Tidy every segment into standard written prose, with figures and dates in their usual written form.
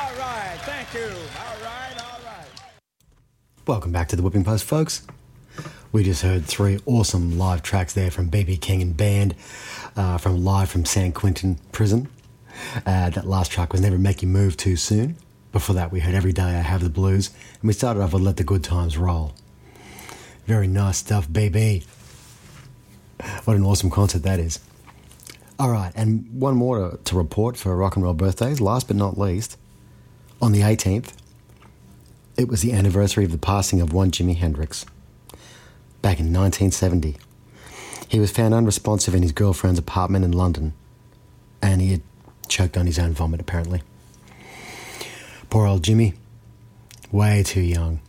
All right. Thank you. All right. All right. Welcome back to the Whipping Post, folks. We just heard 3 awesome live tracks there from B.B. King and Band, live from San Quentin Prison. That last track was Never Make You Move Too Soon. Before that, we heard Every Day I Have the Blues, and we started off with Let the Good Times Roll. Very nice stuff, baby. What an awesome concert that is. All right, and one more to report for rock and roll birthdays. Last but not least, on the 18th, it was the anniversary of the passing of one Jimi Hendrix. Back in 1970. He was found unresponsive in his girlfriend's apartment in London, and he had choked on his own vomit, apparently. Poor old Jimmy. Way too young.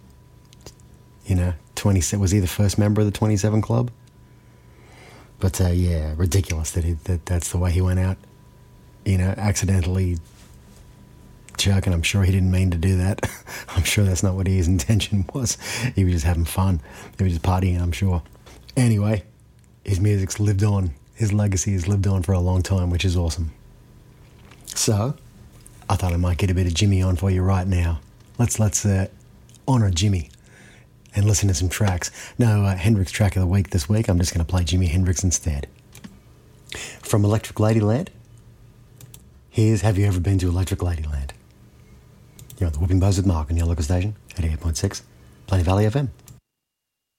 27. Was he the first member of the 27 Club? But yeah, ridiculous that's the way he went out. Accidentally choking. I'm sure he didn't mean to do that. I'm sure that's not what his intention was. He was just having fun. He was just partying, I'm sure. Anyway, his music's lived on. His legacy has lived on for a long time, which is awesome. So, I thought I might get a bit of Jimmy on for you right now. Let's honour Jimmy and listen to some tracks. No Hendrix track of the week this week. I'm just going to play Jimi Hendrix instead. From Electric Ladyland, here's Have You Ever Been to Electric Ladyland? You're on the Whipping Buzz with Mark on your local station, 88.6, Plain Valley FM.